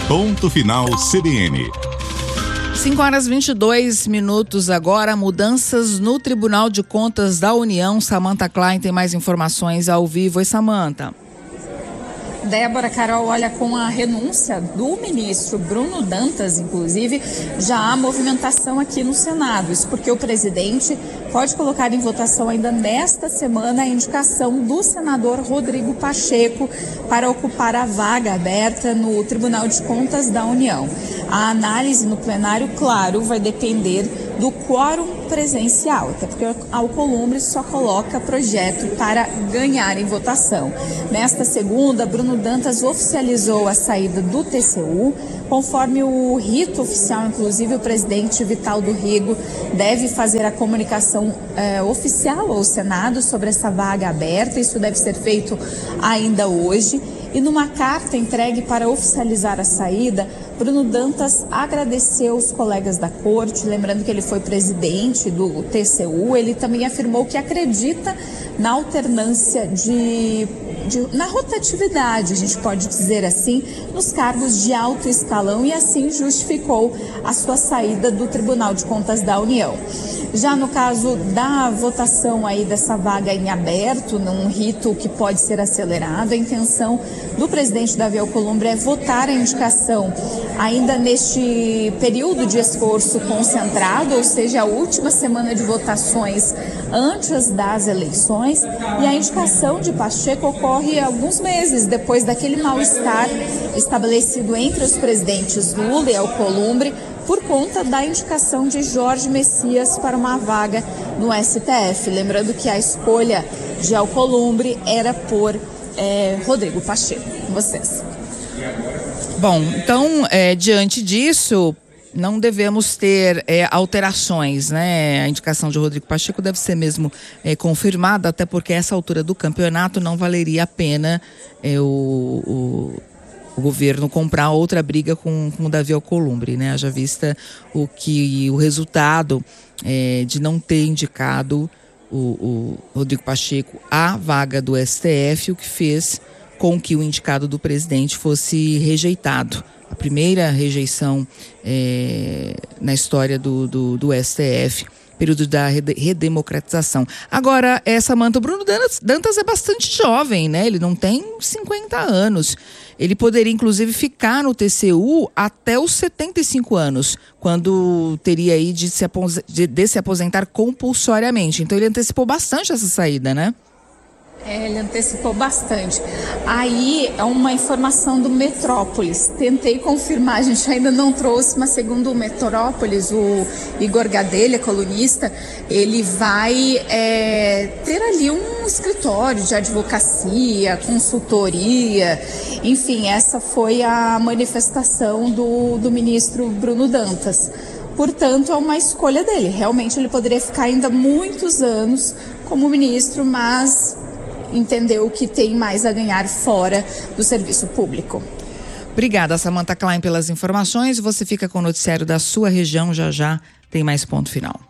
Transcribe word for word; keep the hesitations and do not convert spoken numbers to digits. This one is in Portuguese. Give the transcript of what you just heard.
Ponto Final C B N. cinco horas e vinte e dois minutos agora, mudanças no Tribunal de Contas da União. Samantha Klein tem mais informações ao vivo. Oi, Samantha. Débora, Carol, olha, com a renúncia do ministro Bruno Dantas, inclusive, já há movimentação aqui no Senado. Isso porque o presidente pode colocar em votação ainda nesta semana a indicação do senador Rodrigo Pacheco para ocupar a vaga aberta no Tribunal de Contas da União. A análise no plenário, claro, vai depender do quórum presencial, até porque a Alcolumbre só coloca projeto para ganhar em votação. Nesta segunda, Bruno Dantas oficializou a saída do T C U. Conforme o rito oficial, inclusive, o presidente Vitaldo Rego deve fazer a comunicação eh, oficial ao Senado sobre essa vaga aberta. Isso deve ser feito ainda hoje. E numa carta entregue para oficializar a saída, Bruno Dantas agradeceu os colegas da corte, lembrando que ele foi presidente do T C U. Ele também afirmou que acredita na alternância de, de na rotatividade, a gente pode dizer assim, nos cargos de alto escalão, e assim justificou a sua saída do Tribunal de Contas da União. Já no caso da votação aí dessa vaga em aberto, num rito que pode ser acelerado, a intenção do presidente Davi Alcolumbre é votar a indicação ainda neste período de esforço concentrado, ou seja, a última semana de votações antes das eleições, e a indicação de Pacheco ocorre alguns meses depois daquele mal-estar estabelecido entre os presidentes Lula e Alcolumbre por conta da indicação de Jorge Messias para uma vaga no S T F. Lembrando que a escolha de Alcolumbre era por é, Rodrigo Pacheco. Com vocês. Bom, então, é, diante disso, não devemos ter é, alterações, né? A indicação de Rodrigo Pacheco deve ser mesmo é, confirmada, até porque essa altura do campeonato não valeria a pena é, o... o... o governo comprar outra briga com, com o Davi Alcolumbre, né? Haja vista o que o resultado é, de não ter indicado o, o Rodrigo Pacheco à vaga do S T F, o que fez com que o indicado do presidente fosse rejeitado. A primeira rejeição é, na história do, do, do S T F, período da redemocratização. Agora, essa Samantha, Bruno Dantas, Dantas é bastante jovem, né? Ele não tem cinquenta anos. Ele poderia, inclusive, ficar no T C U até os setenta e cinco anos, quando teria aí de se, apos- de, de se aposentar compulsoriamente. Então, ele antecipou bastante essa saída, né? É, ele antecipou bastante. Aí é uma informação do Metrópolis. Tentei confirmar, a gente ainda não trouxe, mas segundo o Metrópolis, o Igor Gadelha, colunista, ele vai é, ter ali um escritório de advocacia, consultoria, enfim, essa foi a manifestação do, do ministro Bruno Dantas. Portanto, é uma escolha dele. Realmente ele poderia ficar ainda muitos anos como ministro, mas entendeu que tem mais a ganhar fora do serviço público. Obrigada, Samantha Klein, pelas informações. Você fica com o noticiário da sua região. Já já tem mais ponto final.